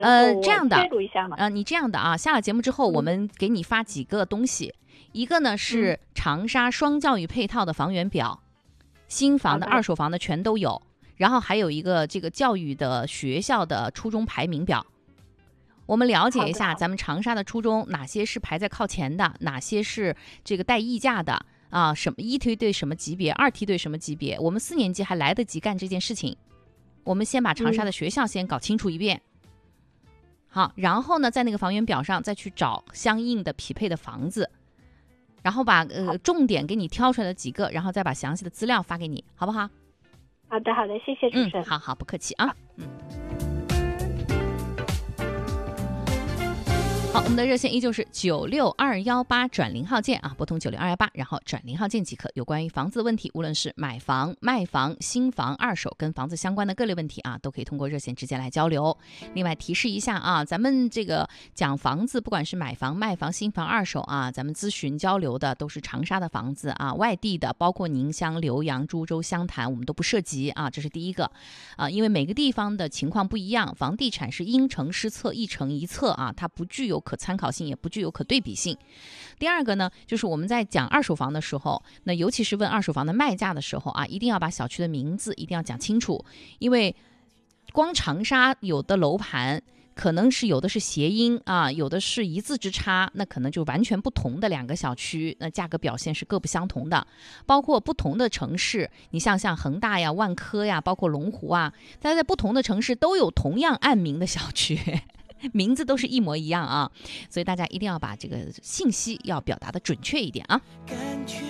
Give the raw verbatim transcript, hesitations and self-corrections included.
呃，这样的， 记录一下嘛。 呃，你这样的啊，下了节目之后，我们给你发几个东西，嗯、一个呢是长沙双教育配套的房源表，新房的、二手房的全都有，然后还有一个这个教育的学校的初中排名表。我们了解一下咱们长沙的初中哪些是排在靠前的，哪些是这个带溢价的啊？什么一梯队什么级别，二梯队什么级别？我们四年级还来得及干这件事情。我们先把长沙的学校先搞清楚一遍，嗯、好，然后呢，在那个房源表上再去找相应的匹配的房子，然后把呃重点给你挑出来的几个，然后再把详细的资料发给你，好不好？ 好的，好的，谢谢主持人。 嗯，好好，不客气啊，嗯。好，我们的热线依旧是九六二一八转零号键啊，拨通九六二一八，然后转零号键即可。有关于房子问题，无论是买房、卖房、新房、二手跟房子相关的各类问题啊，都可以通过热线直接来交流。另外提示一下啊，咱们这个讲房子，不管是买房、卖房、新房、二手啊，咱们咨询交流的都是长沙的房子啊，外地的包括宁乡、浏阳、株洲、湘潭，我们都不涉及啊，这是第一个啊，因为每个地方的情况不一样，房地产是因城施策，一城一策啊，它不具有可参考性，也不具有可对比性。第二个呢，就是我们在讲二手房的时候，那尤其是问二手房的卖价的时候啊，一定要把小区的名字一定要讲清楚，因为光长沙有的楼盘可能是有的是谐音啊，有的是一字之差，那可能就完全不同的两个小区，那价格表现是各不相同的。包括不同的城市，你像像恒大呀、万科呀，包括龙湖啊，它在不同的城市都有同样暗名的小区。名字都是一模一样啊，所以大家一定要把这个信息要表达的准确一点啊。感觉